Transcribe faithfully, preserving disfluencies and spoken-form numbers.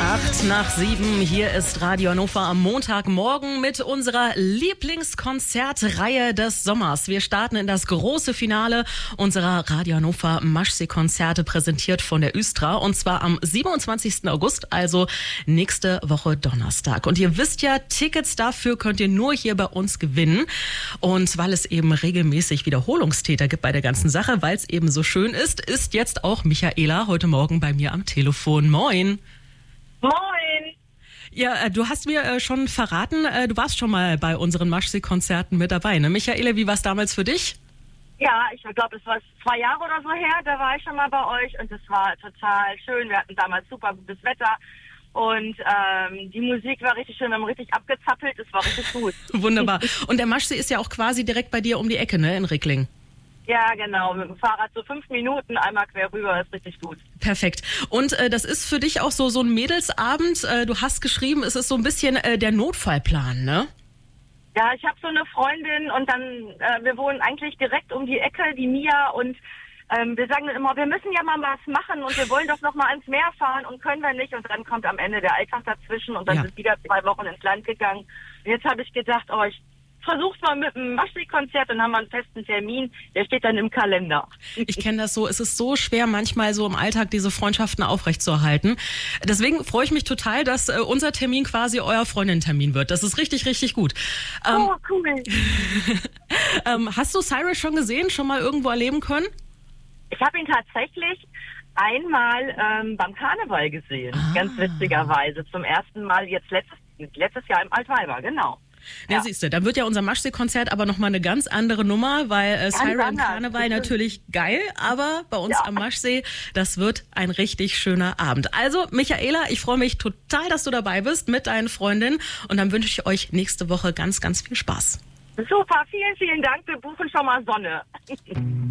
Acht nach sieben, hier ist Radio Hannover am Montagmorgen mit unserer Lieblingskonzertreihe des Sommers. Wir starten in das große Finale unserer Radio Hannover Maschsee-Konzerte, präsentiert von der Östra, und zwar am siebenundzwanzigsten August, also nächste Woche Donnerstag. Und ihr wisst ja, Tickets dafür könnt ihr nur hier bei uns gewinnen. Und weil es eben regelmäßig Wiederholungstäter gibt bei der ganzen Sache, weil es eben so schön ist, ist jetzt auch Michaela heute Morgen bei mir am Telefon. Moin! Moin! Ja, du hast mir äh, schon verraten, äh, du warst schon mal bei unseren Maschsee-Konzerten mit dabei, ne? Michaela, wie war es damals für dich? Ja, ich glaube, es war zwei Jahre oder so her, da war ich schon mal bei euch und es war total schön. Wir hatten damals super gutes Wetter und ähm, die Musik war richtig schön, wir haben richtig abgezappelt, es war richtig gut. Wunderbar. Und der Maschsee ist ja auch quasi direkt bei dir um die Ecke, ne, in Rickling? Ja, genau. Mit dem Fahrrad so fünf Minuten einmal quer rüber, ist richtig gut. Perfekt. Und äh, das ist für dich auch so so ein Mädelsabend. Äh, du hast geschrieben, es ist so ein bisschen äh, der Notfallplan, ne? Ja, ich habe so eine Freundin und dann, äh, wir wohnen eigentlich direkt um die Ecke, die Mia, und ähm, wir sagen dann immer, wir müssen ja mal was machen und wir wollen doch noch mal ans Meer fahren und können wir nicht. Und dann kommt am Ende der Alltag dazwischen und dann Ja. sind wieder zwei Wochen ins Land gegangen. Und jetzt habe ich gedacht, oh, ich versuch's mal mit einem Maschsee-Konzert, dann haben wir einen festen Termin, der steht dann im Kalender. Ich kenne das so, es ist so schwer, manchmal so im Alltag diese Freundschaften aufrechtzuerhalten. Deswegen freue ich mich total, dass äh, unser Termin quasi euer Freundinnen-Termin wird. Das ist richtig, richtig gut. Ähm, Oh, cool. ähm, hast du Cyrus schon gesehen, schon mal irgendwo erleben können? Ich habe ihn tatsächlich einmal ähm, beim Karneval gesehen, Ah. ganz witzigerweise. Zum ersten Mal jetzt letztes, letztes Jahr im Altweiber, genau. Ja, Ja. siehst du, dann wird ja unser Maschsee-Konzert aber nochmal eine ganz andere Nummer, weil äh, Cyrus im anders. Karneval natürlich geil, aber bei uns Ja. am Maschsee, das wird ein richtig schöner Abend. Also, Michaela, ich freue mich total, dass du dabei bist mit deinen Freundinnen, und dann wünsche ich euch nächste Woche ganz, ganz viel Spaß. Super, vielen, vielen Dank. Wir buchen schon mal Sonne.